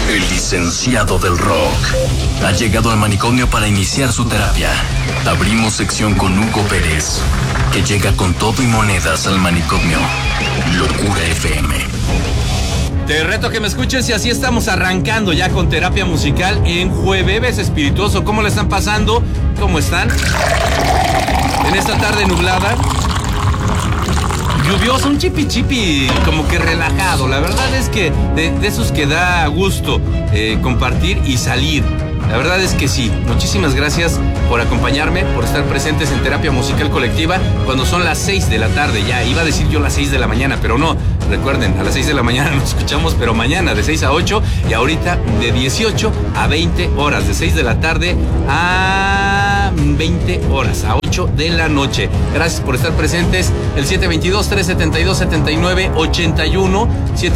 El licenciado del rock ha llegado al manicomio para iniciar su terapia. Abrimos sección con Hugo Pérez, que llega con todo y monedas al manicomio. Locura FM. Te reto que me escuches y así estamos arrancando ya con terapia musical en Jueves Espirituoso. ¿Cómo le están pasando? ¿Cómo están? En esta tarde nublada, lluvioso, un chipi como que relajado. La verdad es que de esos que da gusto compartir y salir. La verdad es que sí. Muchísimas gracias por acompañarme, por estar presentes en Terapia Musical Colectiva cuando son las 6 de la tarde. Ya iba a decir yo las 6 de la mañana, pero no. Recuerden, a las 6 de la mañana nos escuchamos, pero mañana de 6 a 8 y ahorita de 18 a 20 horas, de 6 de la tarde a 20 horas, a 8 de la noche. Gracias por estar presentes. El 722-372-7981,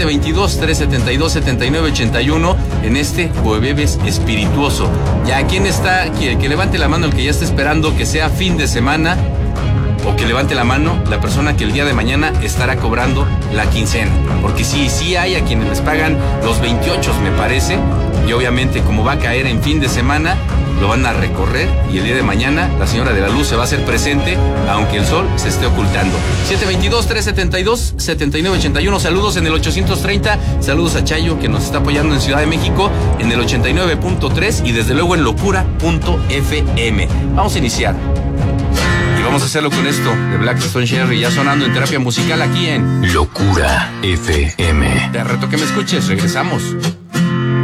722-372-7981 en este Jueves Espirituoso. Ya, ¿quién está? Que levante la mano el que ya está esperando que sea fin de semana. O que levante la mano la persona que el día de mañana estará cobrando la quincena. Porque sí hay a quienes les pagan los 28, me parece. Y obviamente, como va a caer en fin de semana, lo van a recorrer. Y el día de mañana, la señora de la luz se va a hacer presente, aunque el sol se esté ocultando. 722-372-7981. Saludos en el 830. Saludos a Chayo, que nos está apoyando en Ciudad de México, en el 89.3. Y desde luego en locura.fm. Vamos a iniciar. Y vamos a hacerlo con esto de Black Stone Cherry, ya sonando en terapia musical aquí en Locura FM. Te reto que me escuches, regresamos.